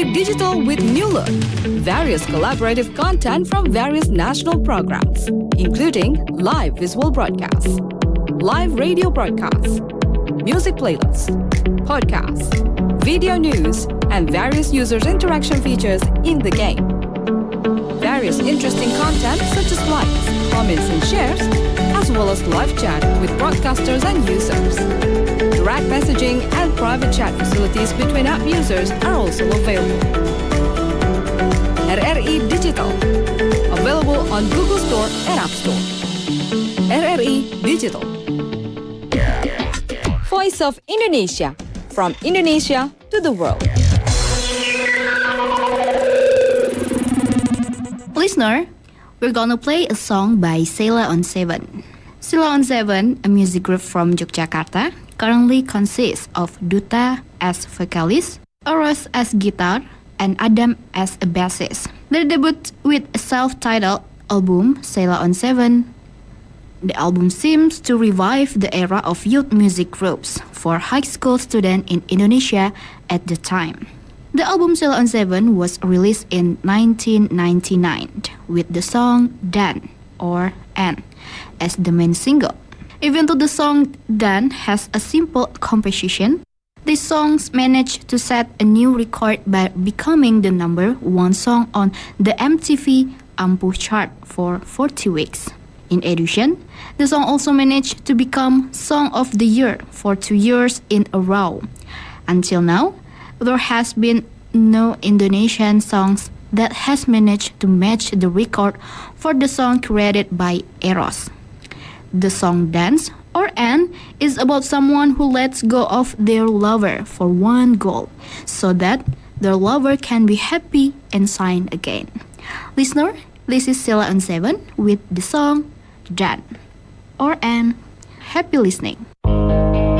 RRE Digital with new look. Various collaborative content from various national programs, including live visual broadcasts, live radio broadcasts, music playlists, podcasts, video news, and various users' interaction features in the game. Various interesting content such as likes, comments, and shares, as well as live chat with broadcasters and users. Direct messaging and private chat facilities between app users are also available. RRE Digital, available on Google Store and App Store. RRE Digital. Voice of Indonesia, from Indonesia to the world. Listener, we're gonna play a song by Sheila on 7. Sheila on 7, a music group from Yogyakarta, currently consists of Duta as vocalist, Eros as guitar, and Adam as a bassist. They debut with a self-titled album, Sheila on 7. The album seems to revive the era of youth music groups for high school students in Indonesia at the time. The album Sheila on 7 was released in 1999 with the song Dan or N as the main single. Even though the song Dan has a simple composition, these songs managed to set a new record by becoming the #1 song on the MTV Ampuh chart for 40 weeks. In addition, the song also managed to become Song of the Year for 2 years in a row. Until now, there has been no Indonesian songs that has managed to match the record for the song created by Eros. The song Dance or N is about someone who lets go of their lover for one goal so that their lover can be happy and shine again. Listener, this is Sheila on 7 with the song Dan or N. Happy listening.